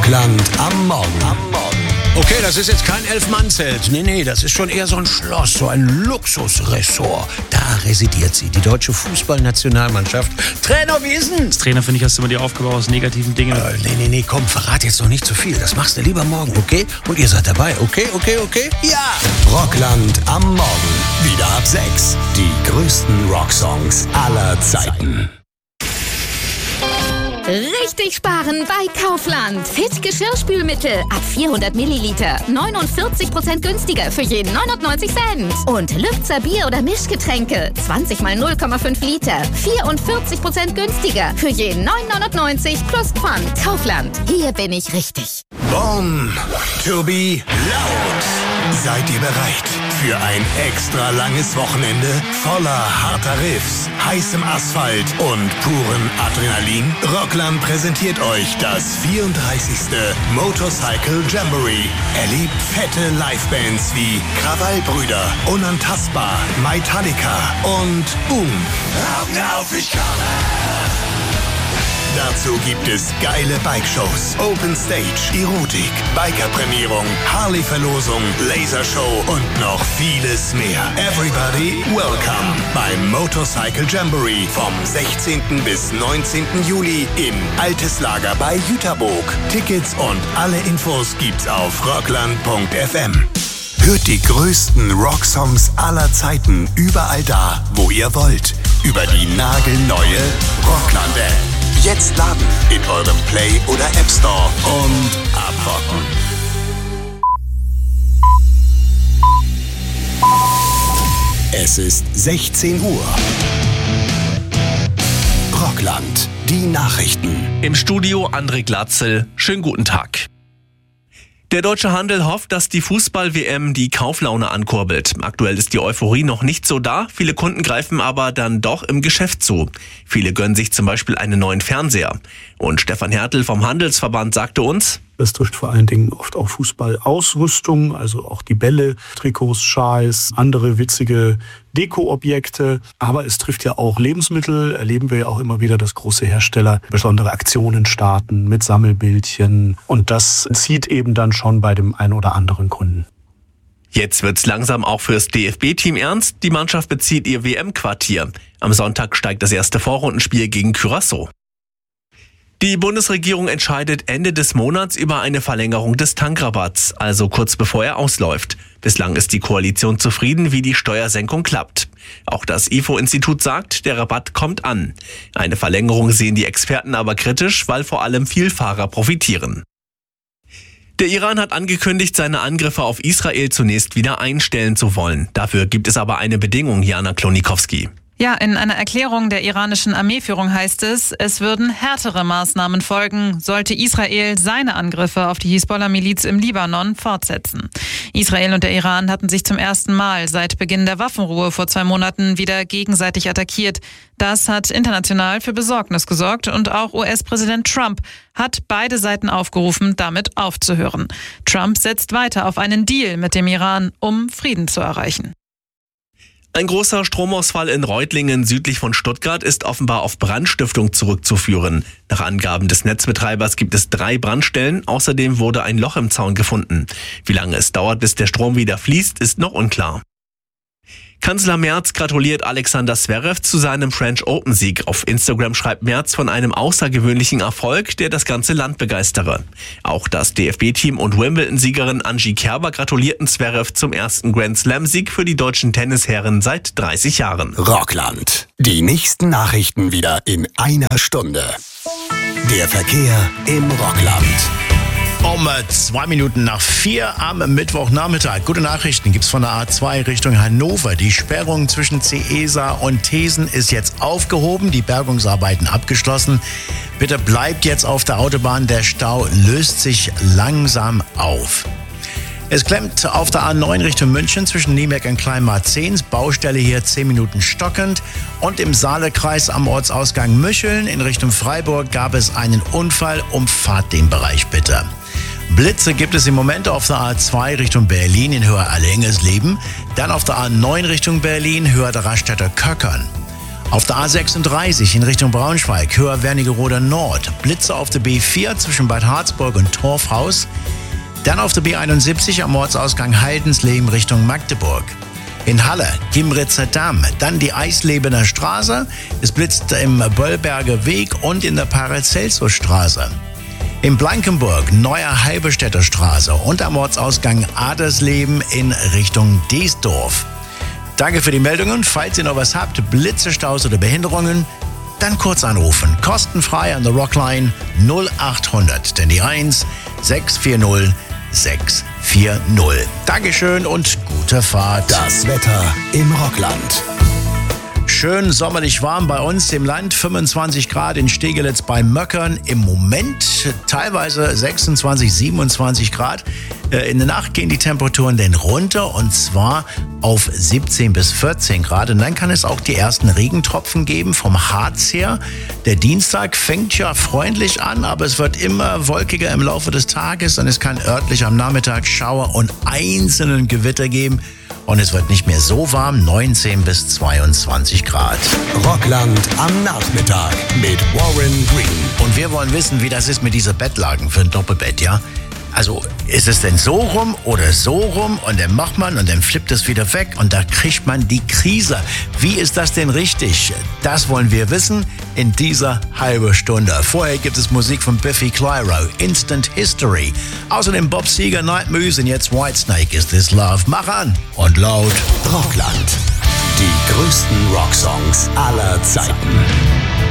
Rockland am Morgen. Okay, das ist jetzt kein Elfmannzelt. Nee, das ist schon eher so ein Schloss, so ein Luxusressort. Da residiert sie, die deutsche Fußballnationalmannschaft. Trainer, wie ist denn? Als Trainer, finde ich, hast du immer die Aufgabe aus negativen Dingen. Nee, komm, verrat jetzt noch nicht zu viel. Das machst du lieber morgen, okay? Und ihr seid dabei, okay? Ja! Rockland am Morgen. Wieder ab 6. Die größten Rocksongs aller Zeiten. Richtig sparen bei Kaufland. Fit Geschirrspülmittel ab 400 Milliliter. 49% günstiger für jeden 99 Cent. Und Lübzer Bier- oder Mischgetränke. 20 mal 0,5 Liter. 44% günstiger für jeden 9,99 plus Pfand. Kaufland. Hier bin ich richtig. Born to be loud. Seid ihr bereit für ein extra langes Wochenende voller harter Riffs, heißem Asphalt und purem Adrenalin? Rockland präsentiert euch das 34. Motorcycle Jamboree. Erlebt fette Livebands wie Krawallbrüder, Unantastbar, Metallica und Boom. Augen auf, ich komme! Dazu gibt es geile Bike-Shows, Open Stage, Erotik, Biker-Prämierung, Harley-Verlosung, Lasershow und noch vieles mehr. Everybody welcome beim Motorcycle Jamboree vom 16. bis 19. Juli in Altes Lager bei Jüterboog. Tickets und alle Infos gibt's auf rockland.fm. Hört die größten Rocksongs aller Zeiten überall da, wo ihr wollt. Über die nagelneue Rockland-App. Jetzt laden in eurem Play- oder App Store und abrocken. Es ist 16 Uhr. Rockland, die Nachrichten. Im Studio André Glatzel. Schönen guten Tag. Der deutsche Handel hofft, dass die Fußball-WM die Kauflaune ankurbelt. Aktuell ist die Euphorie noch nicht so da. Viele Kunden greifen aber dann doch im Geschäft zu. Viele gönnen sich zum Beispiel einen neuen Fernseher. Und Stefan Hertel vom Handelsverband sagte uns: Das trifft vor allen Dingen oft auch Fußballausrüstung, also auch die Bälle, Trikots, Schals, andere witzige Dekoobjekte. Aber es trifft ja auch Lebensmittel. Erleben wir ja auch immer wieder, dass große Hersteller besondere Aktionen starten mit Sammelbildchen. Und das zieht eben dann schon bei dem einen oder anderen Kunden. Jetzt wird's langsam auch fürs DFB-Team ernst. Die Mannschaft bezieht ihr WM-Quartier. Am Sonntag steigt das erste Vorrundenspiel gegen Curaçao. Die Bundesregierung entscheidet Ende des Monats über eine Verlängerung des Tankrabatts, also kurz bevor er ausläuft. Bislang ist die Koalition zufrieden, wie die Steuersenkung klappt. Auch das IFO-Institut sagt, der Rabatt kommt an. Eine Verlängerung sehen die Experten aber kritisch, weil vor allem Vielfahrer profitieren. Der Iran hat angekündigt, seine Angriffe auf Israel zunächst wieder einstellen zu wollen. Dafür gibt es aber eine Bedingung, Jana Klonikowski. Ja, in einer Erklärung der iranischen Armeeführung heißt es würden härtere Maßnahmen folgen, sollte Israel seine Angriffe auf die Hisbollah-Miliz im Libanon fortsetzen. Israel und der Iran hatten sich zum ersten Mal seit Beginn der Waffenruhe vor 2 Monaten wieder gegenseitig attackiert. Das hat international für Besorgnis gesorgt und auch US-Präsident Trump hat beide Seiten aufgerufen, damit aufzuhören. Trump setzt weiter auf einen Deal mit dem Iran, um Frieden zu erreichen. Ein großer Stromausfall in Reutlingen südlich von Stuttgart ist offenbar auf Brandstiftung zurückzuführen. Nach Angaben des Netzbetreibers gibt es 3 Brandstellen. Außerdem wurde ein Loch im Zaun gefunden. Wie lange es dauert, bis der Strom wieder fließt, ist noch unklar. Kanzler Merz gratuliert Alexander Zverev zu seinem French Open-Sieg. Auf Instagram schreibt Merz von einem außergewöhnlichen Erfolg, der das ganze Land begeistere. Auch das DFB-Team und Wimbledon-Siegerin Angie Kerber gratulierten Zverev zum ersten Grand-Slam-Sieg für die deutschen Tennisherren seit 30 Jahren. Rockland. Die nächsten Nachrichten wieder in einer Stunde. Der Verkehr im Rockland. Um 2 Minuten nach 4 am Mittwochnachmittag. Gute Nachrichten gibt's von der A2 Richtung Hannover. Die Sperrung zwischen Ceesa und Thesen ist jetzt aufgehoben, die Bergungsarbeiten abgeschlossen. Bitte bleibt jetzt auf der Autobahn, der Stau löst sich langsam auf. Es klemmt auf der A9 Richtung München zwischen Niemerk und Kleinmarzens. Baustelle hier 10 Minuten stockend. Und im Saalekreis am Ortsausgang Mücheln in Richtung Freiburg gab es einen Unfall. Umfahrt den Bereich bitte. Blitze gibt es im Moment auf der A2 Richtung Berlin in Höher Allengesleben. Dann auf der A9 Richtung Berlin, Höher der Raststätter Köckern. Auf der A36 in Richtung Braunschweig, höher Wernigerode Nord. Blitze auf der B4 zwischen Bad Harzburg und Torfhaus. Dann auf der B71 am Ortsausgang Heidensleben Richtung Magdeburg. In Halle, Gimritzer Damm, dann die Eislebener Straße. Es blitzt im Böllberger Weg und in der Paracelsus-Straße. In Blankenburg, Neuer Halberstädter Straße und am Ortsausgang Adersleben in Richtung Deesdorf. Danke für die Meldungen. Falls ihr noch was habt, Blitzestaus oder Behinderungen, dann kurz anrufen. Kostenfrei an der Rockline 0800, denn die 1 640 640. Dankeschön und gute Fahrt. Das Wetter im Rockland. Schön sommerlich warm bei uns im Land, 25 Grad in Stegelitz bei Möckern. Im Moment teilweise 26, 27 Grad. In der Nacht gehen die Temperaturen dann runter und zwar auf 17 bis 14 Grad. Und dann kann es auch die ersten Regentropfen geben vom Harz her. Der Dienstag fängt ja freundlich an, aber es wird immer wolkiger im Laufe des Tages und es kann örtlich am Nachmittag Schauer und einzelnen Gewitter geben. Und es wird nicht mehr so warm, 19 bis 22 Grad. Rockland am Nachmittag mit Warren Green. Und wir wollen wissen, wie das ist mit dieser Bettlaken für ein Doppelbett, ja? Also, ist es denn so rum oder so rum und dann macht man und dann flippt es wieder weg und da kriegt man die Krise. Wie ist das denn richtig? Das wollen wir wissen in dieser halben Stunde. Vorher gibt es Musik von Biffy Clyro, Instant History. Außerdem Bob Seger, Night Moves und jetzt Whitesnake, Is This Love. Mach an und laut. Rockland. Die größten Rocksongs aller Zeiten.